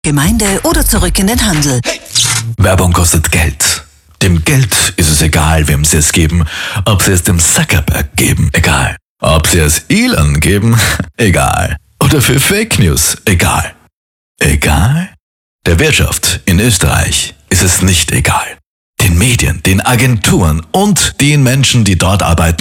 Gemeinde oder zurück in den Handel. Werbung kostet Geld. Dem Geld ist es egal, wem sie es geben. Ob sie es dem Zuckerberg geben, egal. Ob sie es Elon geben, egal. Oder für Fake News, egal. Egal? Der Wirtschaft in Österreich ist es nicht egal. Den Medien, den Agenturen und den Menschen, die dort arbeiten,